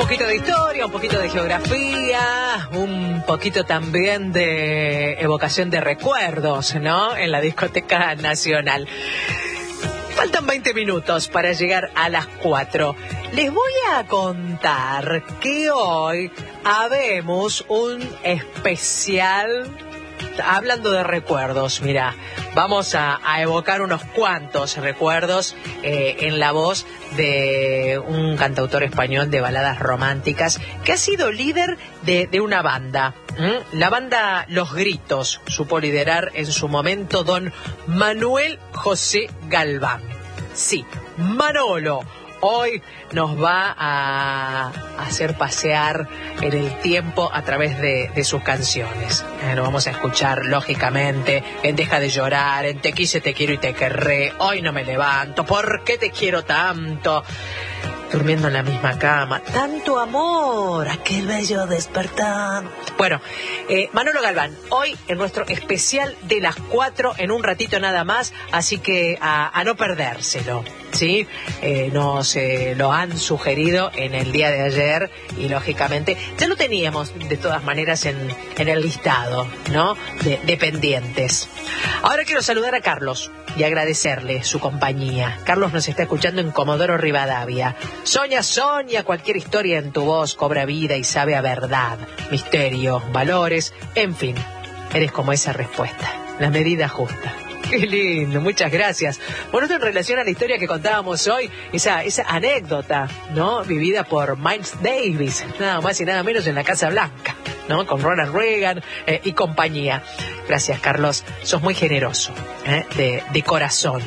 poquito de historia, un poquito de geografía, un poquito también de evocación de recuerdos, ¿no? En la Discoteca Nacional. Faltan 20 minutos para llegar a las 4. Les voy a contar que hoy habemos un especial hablando de recuerdos. Mira, vamos a evocar unos cuantos recuerdos en la voz de un cantautor español de baladas románticas que ha sido líder de una banda. La banda Los Gritos supo liderar en su momento don Manuel José Galván. Sí, Manolo. Hoy nos va a hacer pasear en el tiempo a través de sus canciones. Lo vamos a escuchar, lógicamente, en Deja de llorar, en Te quise, te quiero y te querré, Hoy no me levanto, ¿por qué te quiero tanto? Durmiendo en la misma cama, tanto amor, aquel bello despertar. Bueno, Manolo Galván, hoy en nuestro especial de las 4, en un ratito nada más, así que a no perdérselo, ¿sí? Nos lo han sugerido en el día de ayer y lógicamente ya lo teníamos de todas maneras en el listado, ¿no? De pendientes. Ahora quiero saludar a Carlos y agradecerle su compañía. Carlos nos está escuchando en Comodoro Rivadavia. Soña, cualquier historia en tu voz cobra vida y sabe a verdad, misterio, valores, en fin, eres como esa respuesta, la medida justa. Qué lindo, muchas gracias. Bueno, esto en relación a la historia que contábamos hoy, esa anécdota, ¿no? Vivida por Miles Davis, nada más y nada menos en la Casa Blanca, ¿no? Con Ronald Reagan y compañía. Gracias, Carlos, sos muy generoso, de corazón.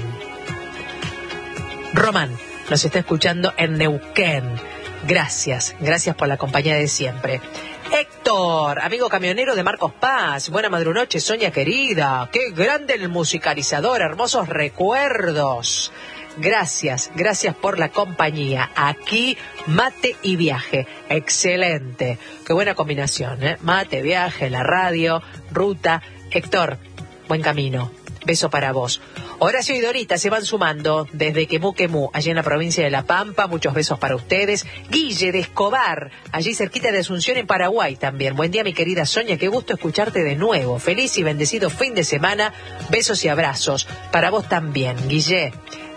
Román nos está escuchando en Neuquén. Gracias por la compañía de siempre. Héctor, amigo camionero de Marcos Paz, buena madrunoche, Soña querida, qué grande el musicalizador, hermosos recuerdos. Gracias por la compañía. Aquí, mate y viaje, excelente, qué buena combinación, mate, viaje, la radio, ruta. Héctor, buen camino, beso para vos. Horacio y Dorita se van sumando desde Quemú, allí en la provincia de La Pampa. Muchos besos para ustedes. Guille de Escobar, allí cerquita de Asunción, en Paraguay también. Buen día, mi querida Soña, qué gusto escucharte de nuevo. Feliz y bendecido fin de semana. Besos y abrazos. Para vos también, Guille.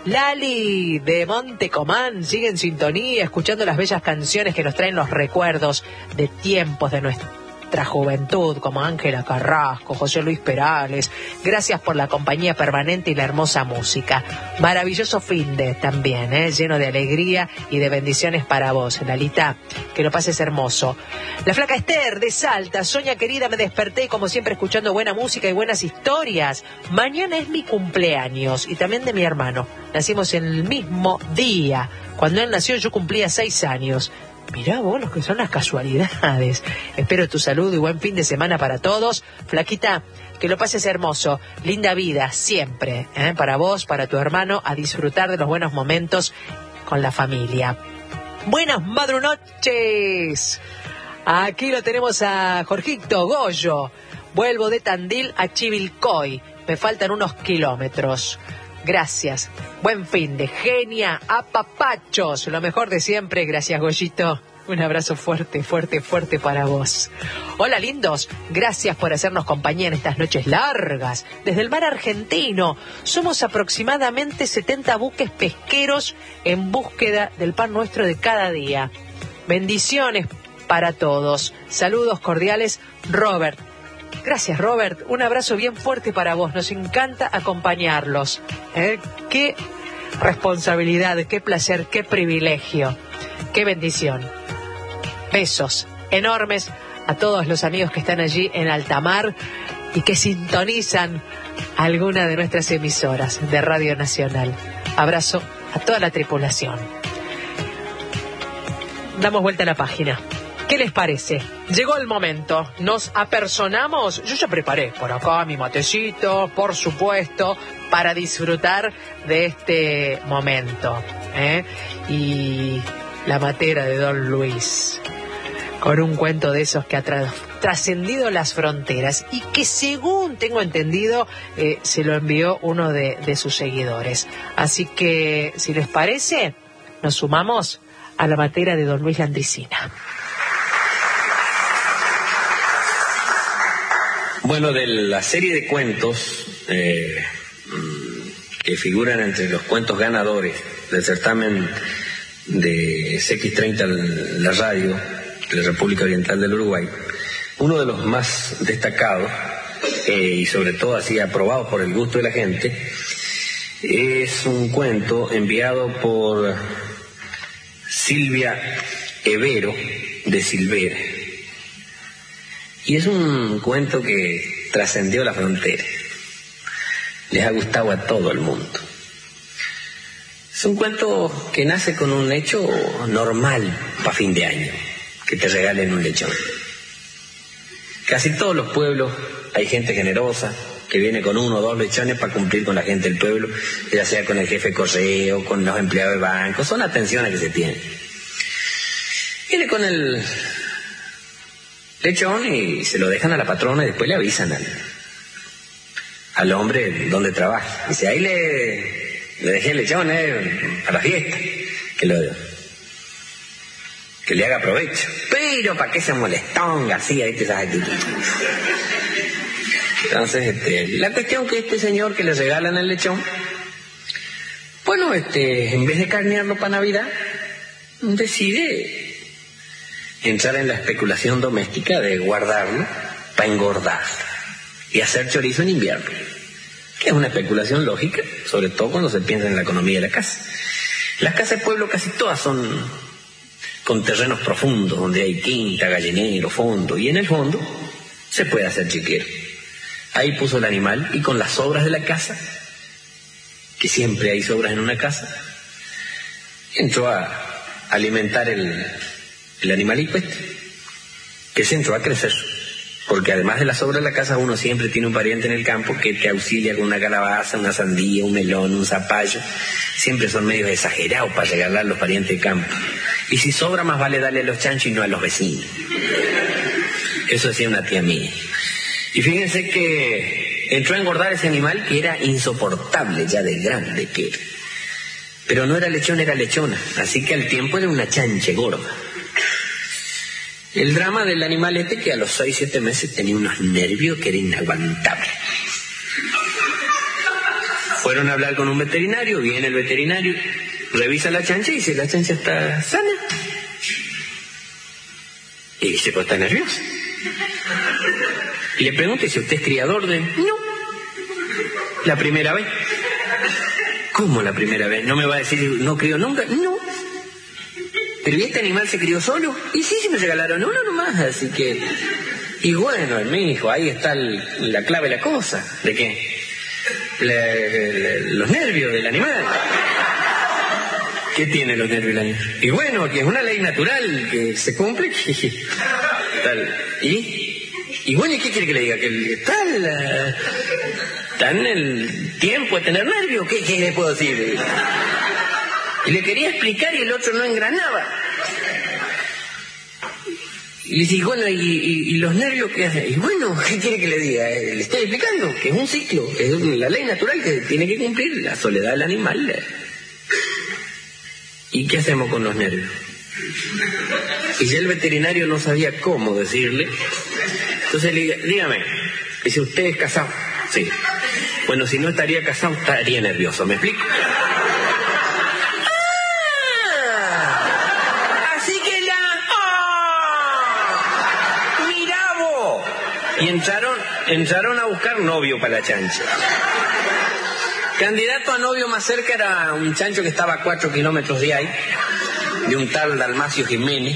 Lali de Montecomán sigue en sintonía, escuchando las bellas canciones que nos traen los recuerdos de tiempos de nuestra juventud, como Ángela Carrasco, José Luis Perales. Gracias por la compañía permanente y la hermosa música. Maravilloso fin de también, lleno de alegría y de bendiciones para vos, Lalita. Que lo pases hermoso. La flaca Esther de Salta, Soña querida, me desperté como siempre escuchando buena música y buenas historias. Mañana es mi cumpleaños y también de mi hermano. Nacimos en el mismo día. Cuando él nació yo cumplía 6 años. Mirá vos lo que son las casualidades. Espero tu salud y buen fin de semana para todos. Flaquita, que lo pases hermoso. Linda vida siempre, para vos, para tu hermano, a disfrutar de los buenos momentos con la familia. Buenas madrunoches. Aquí lo tenemos a Jorgito Goyo. Vuelvo de Tandil a Chivilcoy. Me faltan unos kilómetros. Gracias. Buen fin de genia, apapachos. Lo mejor de siempre. Gracias, Goyito. Un abrazo fuerte para vos. Hola, lindos. Gracias por hacernos compañía en estas noches largas. Desde el mar argentino. Somos aproximadamente 70 buques pesqueros en búsqueda del pan nuestro de cada día. Bendiciones para todos. Saludos cordiales, Robert. Gracias, Robert. Un abrazo bien fuerte para vos. Nos encanta acompañarlos. Qué responsabilidad, qué placer, qué privilegio, qué bendición. Besos enormes a todos los amigos que están allí en alta mar y que sintonizan alguna de nuestras emisoras de Radio Nacional. Abrazo a toda la tripulación. Damos vuelta a la página. ¿Qué les parece? Llegó el momento, nos apersonamos. Yo ya preparé por acá mi matecito, por supuesto, para disfrutar de este momento. Y la matera de Don Luis, con un cuento de esos que ha trascendido las fronteras y que, según tengo entendido, se lo envió uno de sus seguidores. Así que, si les parece, nos sumamos a la matera de don Luis Landricina. Bueno, de la serie de cuentos que figuran entre los cuentos ganadores del certamen de CX30, la radio de la República Oriental del Uruguay, uno de los más destacados y sobre todo así aprobado por el gusto de la gente, es un cuento enviado por Silvia Evero de Silvera. Y es un cuento que trascendió la frontera. Les ha gustado a todo el mundo. Es un cuento que nace con un hecho normal para fin de año, que te regalen un lechón. Casi todos los pueblos hay gente generosa que viene con 1 o 2 lechones para cumplir con la gente del pueblo, ya sea con el jefe de correo, con los empleados del banco, son atenciones que se tienen. Viene con el lechón y se lo dejan a la patrona y después le avisan al hombre donde trabaja. Dice, ahí le dejé el lechón para la fiesta, que le haga provecho. Pero ¿para qué se molestón, García? ¿Viste esas actitudes? Entonces, la cuestión que este señor que le regalan el lechón, bueno, en vez de carnearlo para Navidad, decide entrar en la especulación doméstica de guardarlo para engordar y hacer chorizo en invierno, que es una especulación lógica, sobre todo cuando se piensa en la economía de la casa. Las casas de pueblo casi todas son con terrenos profundos, donde hay quinta, gallinero, fondo, y en el fondo se puede hacer chiquero. Ahí puso el animal y con las sobras de la casa, que siempre hay sobras en una casa, entró a alimentar el animalito que se entró a crecer, porque además de las sobras de la casa uno siempre tiene un pariente en el campo que te auxilia con una calabaza, una sandía, un melón, un zapallo. Siempre son medios exagerados para regalar los parientes de campo, y si sobra más vale darle a los chanchos y no a los vecinos. Eso decía una tía mía. Y fíjense que entró a engordar ese animal que era insoportable ya de grande que era. Pero no era lechón, era lechona, así que al tiempo era una chanche gorda. El drama del animal que a los 6-7 meses tenía unos nervios que era inaguantable. Fueron a hablar con un veterinario, viene el veterinario, revisa la chancha y dice, la chancha está sana. Y dice, pues está nerviosa. Y le pregunta si usted es criador de... No. ¿La primera vez? ¿Cómo la primera vez? ¿No me va a decir no crió nunca? No. ¿Pero y este animal se crió solo? Y sí, me regalaron uno nomás, así que... Y bueno, mi hijo, ahí está la clave de la cosa. ¿De qué? Los nervios del animal. ¿Qué tiene los nervios del animal? Y bueno, que es una ley natural que se cumple. Tal. Y bueno, ¿y qué quiere que le diga? Que está en el tiempo de tener nervios. ¿Qué le puedo decir? Y le quería explicar y el otro no engranaba. Y le dice, bueno, ¿y los nervios qué hacen? Y bueno, ¿qué quiere que le diga? Le estoy explicando que es un ciclo, es la ley natural que tiene que cumplir la soledad del animal. ¿Y qué hacemos con los nervios? Y ya el veterinario no sabía cómo decirle. Entonces le diga, dígame, dice, ¿usted es casado? Sí. Bueno, si no estaría casado, estaría nervioso, ¿me explico? Y entraron a buscar novio para la chancha. Candidato a novio más cerca era un chancho que estaba a 4 kilómetros de ahí, de un tal Dalmacio Jiménez,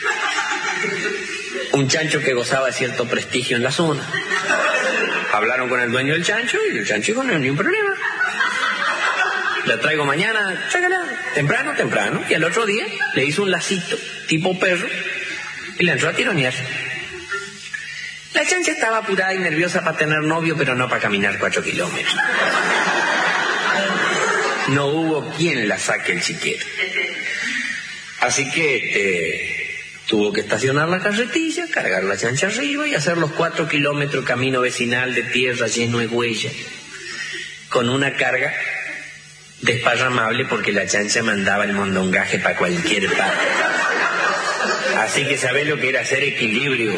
un chancho que gozaba de cierto prestigio en la zona. Hablaron con el dueño del chancho y el chancho dijo, no hay ningún problema. La traigo mañana, chácala, temprano. Y al otro día le hizo un lacito, tipo perro, y le entró a tironear. La chancha estaba apurada y nerviosa para tener novio, pero no para caminar 4 kilómetros. No hubo quien la saque el chiquero. Así que tuvo que estacionar la carretilla, cargar la chancha arriba y hacer los 4 kilómetros camino vecinal de tierra lleno de huellas, con una carga desparramable porque la chancha mandaba el mondongaje para cualquier parte. Así que sabés lo que era hacer equilibrio.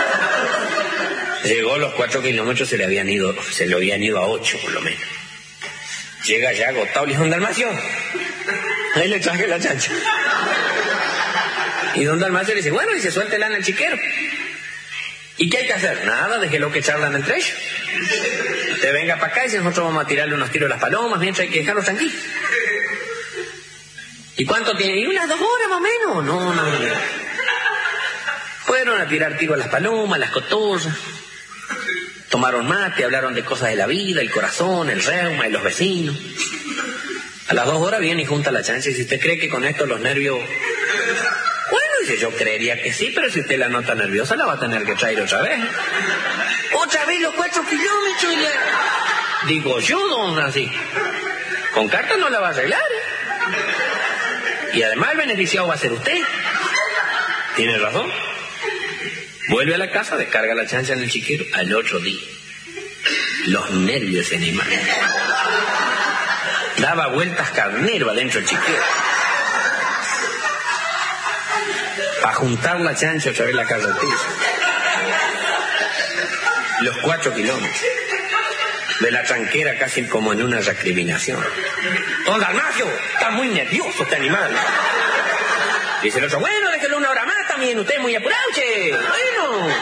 Llegó los 4 kilómetros, se le habían ido a 8 por lo menos. Llega ya agotado, le dijo: don Dalmacio, ahí le traje la chancha. Y don Dalmacio le dice: bueno, dice, suéltela en el chiquero. ¿Y qué hay que hacer? Nada, déjelo que charlan entre ellos. Usted venga para acá y nosotros vamos a tirarle unos tiros a las palomas, mientras hay que dejarlos tranquilos. ¿Y cuánto tiene? Y unas 2 horas más o menos. No. Fueron a tirar tiro a las palomas, a las cotorras. Tomaron mate, hablaron de cosas de la vida, el corazón, el reuma y los vecinos. A las 2 horas viene y junta la chancha y dice: ¿usted cree que con esto los nervios...? Bueno, dice: yo creería que sí, pero si usted la nota nerviosa la va a tener que traer otra vez. ¿Otra vez los 4 kilómetros? Digo yo, don Francisco. Con carta no la va a arreglar, Y además el beneficiado va a ser usted. Tiene razón. Vuelve a la casa, descarga la chancha en el chiquero. Al otro día, los nervios se animaron. Daba vueltas carnero adentro del chiquero. Para juntar la chancha otra vez la carretilla. Los 4 kilómetros. De la tranquera casi como en una recriminación. Don Dalmacio, está muy nervioso este animal. Dice el otro: bueno, déjelo 1 hora más también, usted es muy apurado, che. Bueno.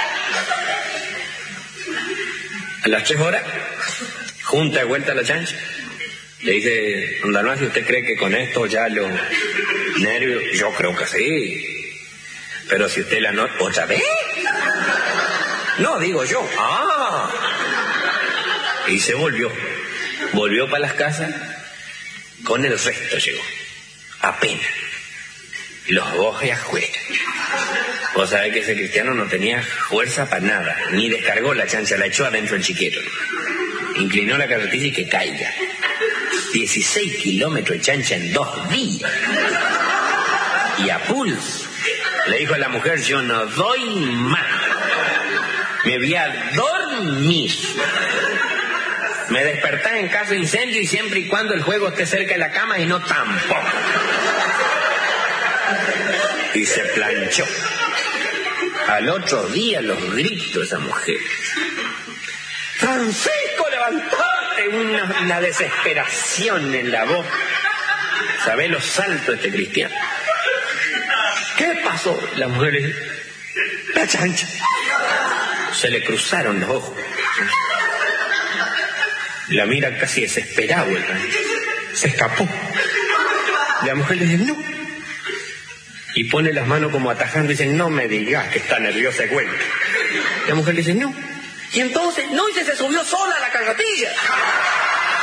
A las 3 horas, junta de vuelta la chancha. Le dice: don Dalmacio, ¿usted cree que con esto ya los nervios? Yo creo que sí. Pero si usted la nota... ¿Otra vez? No, digo yo. Y se volvió. Volvió para las casas. Con el resto llegó. Apenas. Los bojes afuera. Vos sabés que ese cristiano no tenía fuerza para nada. Ni descargó la chancha, la echó adentro del chiquero. Inclinó la carretilla y que caiga. 16 kilómetros de chancha en 2 días. Y a pulso. Le dijo a la mujer: yo no doy más. Me voy a dormir. Me despertá en caso de incendio y siempre y cuando el juego esté cerca de la cama y no tampoco. Y se planchó. Al otro día los gritos de esa mujer: Francisco, levantate. Una desesperación en la voz. ¿Sabés los saltos de este cristiano? ¿Qué pasó? La mujer le dice: la chancha. Se le cruzaron los ojos. La mira casi desesperado. Se escapó. La mujer le dice: no. Y pone las manos como atajando y dice: no me digas que está nerviosa de cuenta. La mujer le dice: no. Y entonces, no, y se subió sola a la carretilla.